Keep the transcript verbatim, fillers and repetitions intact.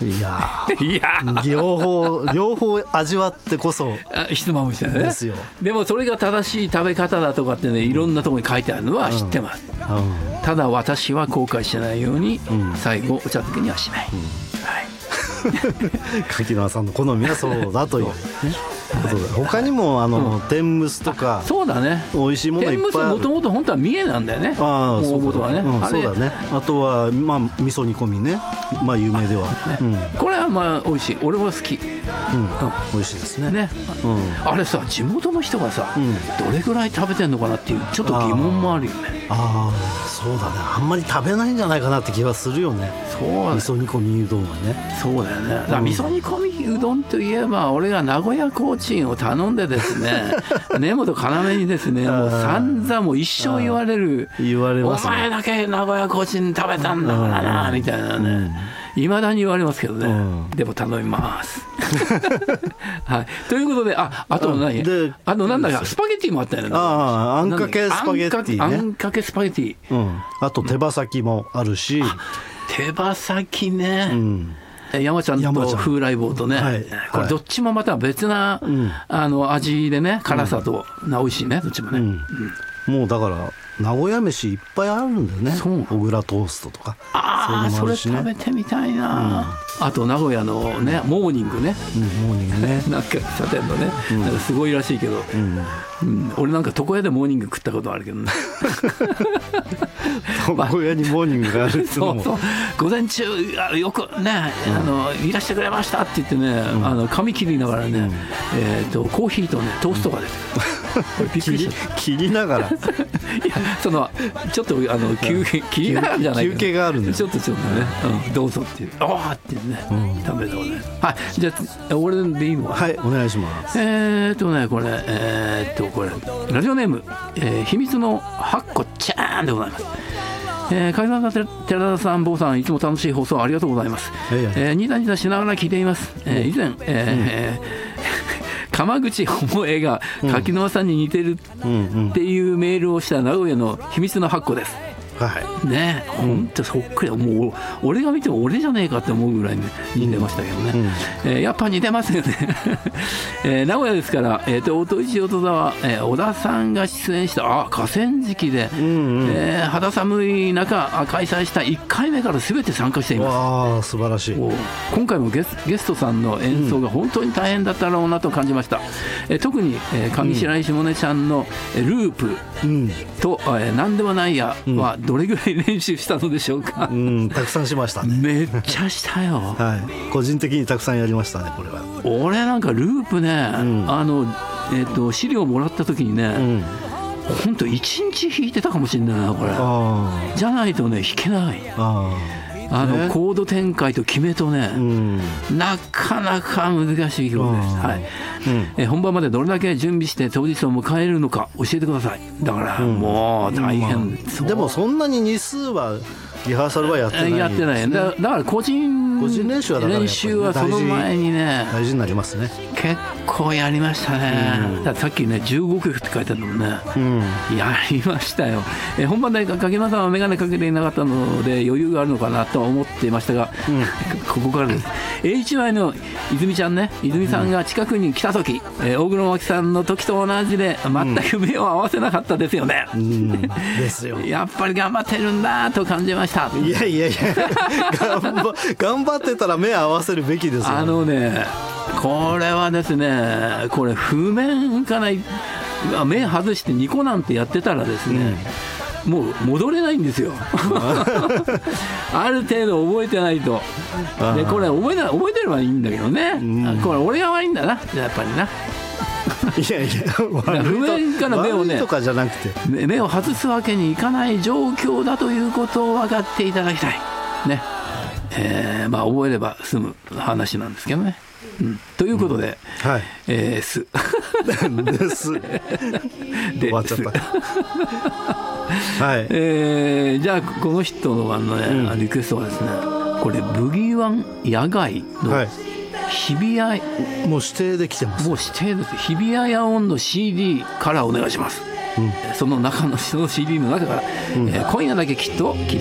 いやいや両方両方味わってこそひつまぶしだよね。 ですよ。 でもそれが正しい食べ方だとかってね、いろんなところに書いてあるのは知ってます、 うんうん、 ただ私は後悔しないように、うん、最後お茶漬けにはしない、うん、はい、 柿沼さんの好みはそうだという、ね、ことで、他にもあの、うん、天むすとかそうだね、 美味しいものいっぱいある。 天むすもともと本当は三重なんだよね。 ああ、そうだね、うん、 あそうだね。あとはまあ味噌煮込みね、まあ有名では、ね、うん、 これはまあ美味しい、俺も好き、 うんうん、美味しいですね。 ね、うん、あれさ、地元の人がさ、うん、どれぐらい食べてんのかなっていうちょっと疑問もあるよね。 ああ、そうだね、あんまり食べないんじゃないかなって気はするよね。そう、味噌煮込みうどんはね。 そうだよね。だから味噌煮込みうどんといえば、俺が名古屋コーチンを頼んでですね根本要にですね、もう散々もう一生言われる、 言われますね、 お前だけ名古屋コーチン食べたんだからなみたいなね、いまだに言われますけどね、うん、でも頼みますはい、ということで、あ、あと何、あのなんだかスパゲティもあったよね。 ああ、あんかけスパゲティね。 あんかけスパゲティ、 うん、あと手羽先もあるし、うん、 手羽先ね、うん、山ちゃんと風来坊とね、はい、これどっちもまた別な、はい、あの味でね、辛さと、うん、美味しいね、どっちもね、うんうん、もうだから名古屋飯いっぱいあるんだよね。小倉トーストとか、 ああ、それ食べてみたいな、うん、あと名古屋のね、モーニングね、 うん、モーニングねなんか喫茶店のね、うん、なんかすごいらしいけど、うんうん、俺なんか床屋でモーニング食ったことあるけどね床屋にモーニングがあるってのも、 そうそう、午前中よくね、うん、あのいらしてくれましたって言ってね、うん、あの髪切りながらね、うん、えー、とコーヒーとねトーストが出てくる、びっくりした。 切りながらいや、 そのちょっとあの休憩切りながらじゃないけど、 休憩があるんで、 ちょっとちょっとね、うん、どうぞっていう、ああっていうね、うん、食べたことね。はい、じゃあ俺でいいのか。 はい、お願いします。 えーっとねこれえー、っとこれラジオネーム、えー、秘密のはっこちゃーんでございます。えー、海さん、寺田さん、坊さん、いつも楽しい放送ありがとうございます。えー、ニタニタしながら聞いています。えー、以前、えーうん、鎌口百恵が柿沼さんに似てるっていうメールをした名古屋の秘密のはっこです。はいね、本当そっくり、もう俺が見ても俺じゃねえかって思うぐらい、ね、似てましたけどね、うんうん、えー、やっぱ似てますよね、えー、名古屋ですから、えー、と音市音座は、えー、小田さんが出演したあ河川敷で、うんうん、えー、肌寒い中開催したいっかいめから全て参加しています。 わあ、素晴らしい。 今回もゲス、ゲストさんの演奏が本当に大変だったろうなと感じました。えー、特に、えー、上白石萌音ちゃんの、えー、ループと、うん、えー、なんでもないやは、うん、どれぐらい練習したのでしょうか。 うん、たくさんしましたね。 めっちゃしたよ、 はい、個人的にたくさんやりましたね。これは俺なんかループね、うん、あの、えー、と資料もらった時にね、うん、ほんといちにち弾いてたかもしれないなこれ。あじゃないとね弾けない。ああの、ね、コード展開と決めとね、うん、なかなか難しい曲です。はい、うん、え本番までどれだけ準備して当日を迎えるのか教えてください。だから、うん、もう大変、まあ、でもそんなに日数はリハーサルはやってない、ね、 やってない。だ, だから個人個人練習はだから、ね、 練習はその前にね大事になりますね。 結構やりましたね、うん、ださっきねじゅうごきょくって書いてあるのもね、うん、やりましたよ。え本番で柿沼さんは眼鏡かけていなかったので余裕があるのかなとは思っていましたが、うん、ここからです。 エイチワイ の泉ちゃんね、泉さんが近くに来た時、うん、え大黒摩季さんの時と同じで全く目を合わせなかったですよね、うん、ですよやっぱり頑張ってるんだと感じました。 いやいやいや頑張、頑張ってたら目合わせるべきですよ、ね、 あのねこれはですね、これ譜面から目外してニコなんてやってたらですね、うん、もう戻れないんですよある程度覚えてないと。でこれ覚えな覚えてればいいんだけどね、うん、これ俺が悪いんだなやっぱりな。 いやいや譜面から目をねとかじゃなくて目を外すわけにいかない状況だということを分かっていただきたいね。えー、まあ覚えれば済む話なんですけどね、うん、ということで、うん、はい、えー、すですで終わっちゃったはい、 えー、じゃあこの人のあの、ね、うん、リクエストはですね、これブギーワン野外の、はい、日比谷、 もう指定で来てます。 もう指定です。日比谷野音の シーディー からお願いします、うん、その中のその シーディー の中から、うん、えー、今夜だけきっと聞いて